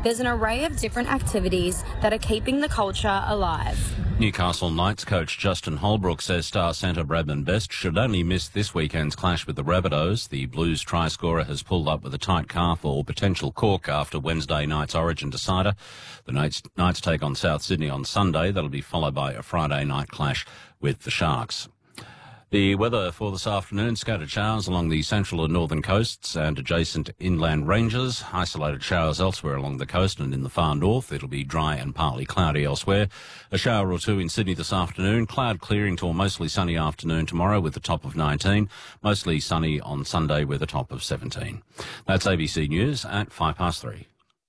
there's an array of different activities that are keeping the culture alive. Newcastle Knights coach Justin Holbrook says star centre Bradman Best should only miss this weekend's clash with the Rabbitohs. The Blues try scorer has pulled up with a tight calf or potential cork after Wednesday night's Origin decider. The Knights take on South Sydney on Sunday. That'll be followed by a Friday night clash with the Sharks. The weather for this afternoon, scattered showers along the central and northern coasts and adjacent inland ranges. Isolated showers elsewhere along the coast and in the far north. It'll be dry and partly cloudy elsewhere. A shower or two in Sydney this afternoon. Cloud clearing to a mostly sunny afternoon tomorrow with a top of 19. Mostly sunny on Sunday with a top of 17. That's ABC News at 3:05.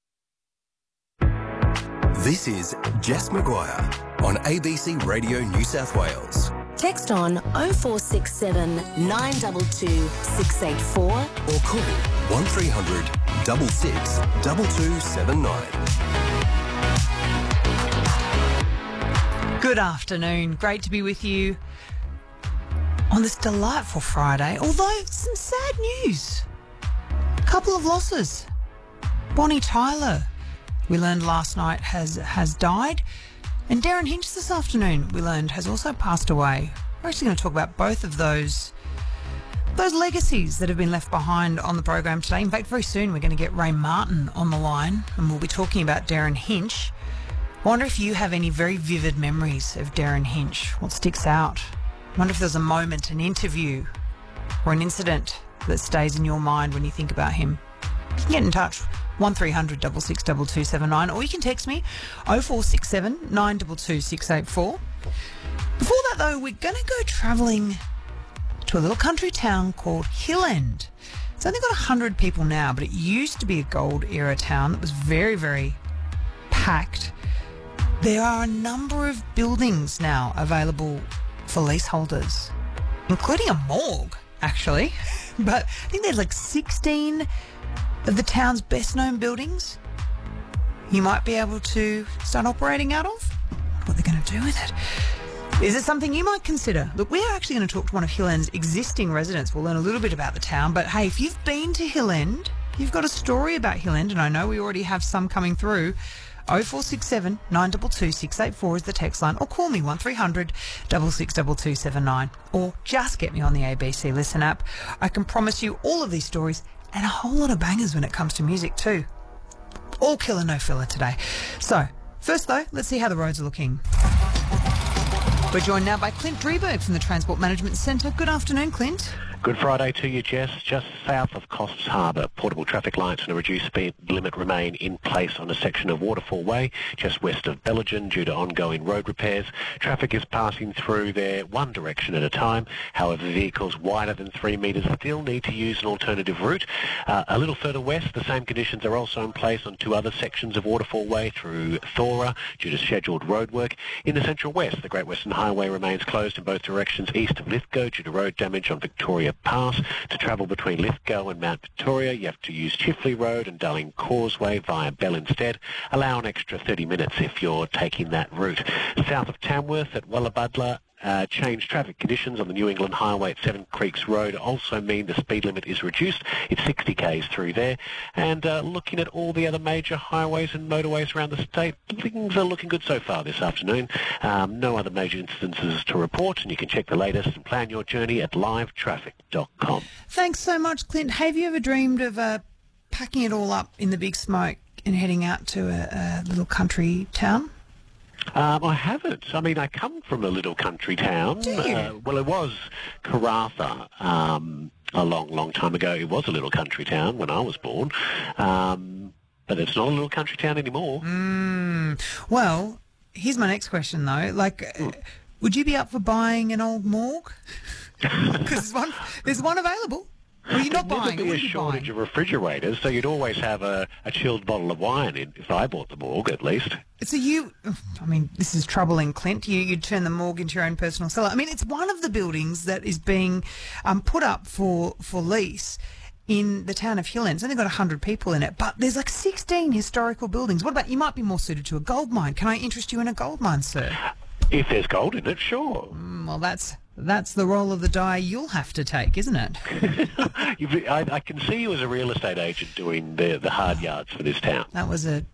This is Jess Maguire on ABC Radio New South Wales. Text on 0467 922 684 or call 1300 66 2279. Good afternoon. Great to be with you on this delightful Friday. Although some sad news. A couple of losses. Bonnie Tyler, we learned last night, has died. And Darren Hinch this afternoon, we learned, has also passed away. We're actually going to talk about both of those legacies that have been left behind on the program today. In fact, very soon we're going to get Ray Martin on the line and we'll be talking about Darren Hinch. I wonder if you have any very vivid memories of Darren Hinch. What sticks out? I wonder if there's a moment, an interview or an incident that stays in your mind when you think about him. You can get in touch. 1300 662279, or you can text me 0467 922 684. Before that though, we're going to go travelling to a little country town called Hill End. It's only got 100 people now, but it used to be a gold era town that was very, very packed. There are a number of buildings now available for leaseholders, including a morgue actually, but I think there's like 16 of the town's best-known buildings you might be able to start operating out of. What they're going to do with it. Is it something you might consider? Look, we're actually going to talk to one of Hill End's existing residents. We'll learn a little bit about the town. But, hey, if you've been to Hill End, you've got a story about Hill End, and I know we already have some coming through. 0467 922 684 is the text line, or call me 1300 662279, or just get me on the ABC Listen app. I can promise you all of these stories and a whole lot of bangers when it comes to music too. All killer, no filler today. So, first though, let's see how the roads are looking. We're joined now by Clint Drieberg from the Transport Management Centre. Good afternoon, Clint. Good Friday to you, Jess. Just south of Costs Harbour, portable traffic lights and a reduced speed limit remain in place on a section of Waterfall Way, just west of Belgian, due to ongoing road repairs. Traffic is passing through there one direction at a time. However, vehicles wider than 3 metres still need to use an alternative route. A little further west, the same conditions are also in place on two other sections of Waterfall Way through Thora, due to scheduled roadwork. In the central west, the Great Western Highway remains closed in both directions east of Lithgow due to road damage on Victoria Pass. To travel between Lithgow and Mount Victoria, you have to use Chifley Road and Darling Causeway via Bell instead. Allow an extra 30 minutes if you're taking that route. South of Tamworth at Wallabudla, changed traffic conditions on the New England Highway at Seven Creeks Road also mean the speed limit is reduced. It's 60 k's through there. And looking at all the other major highways and motorways around the state, things are looking good so far this afternoon. No other major incidences to report, and you can check the latest and plan your journey at livetraffic.com. Thanks so much, Clint. Have you ever dreamed of packing it all up in the big smoke and heading out to a little country town? I haven't. I mean, I come from a little country town. Well, it was Karratha a long, long time ago. It was a little country town when I was born. But it's not a little country town anymore. Well, here's my next question, though. Would you be up for buying an old morgue? Because there's one available. Well, you're not buying. There'd be a shortage of refrigerators, so you'd always have a chilled bottle of wine in, if I bought the morgue, at least. So this is troubling, Clint. You'd turn the morgue into your own personal cellar. I mean, it's one of the buildings that is being put up for lease in the town of Hill End. It's only got 100 people in it, but there's like 16 historical buildings. What about, you might be more suited to a gold mine. Can I interest you in a gold mine, sir? If there's gold in it, sure. Well, that's the roll of the die you'll have to take, isn't it? I can see you as a real estate agent doing the hard yards for this town. That was a